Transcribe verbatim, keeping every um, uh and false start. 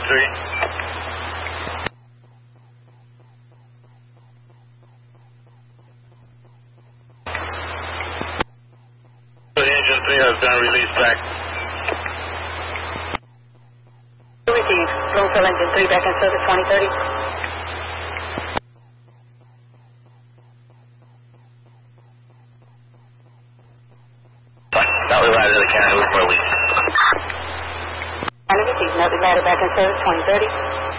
three. The engine three has been released back. Receive. Bloomfield engine three back in service twenty thirty. Not relied to the county with release. And receive. Note ladder back in service twenty thirty.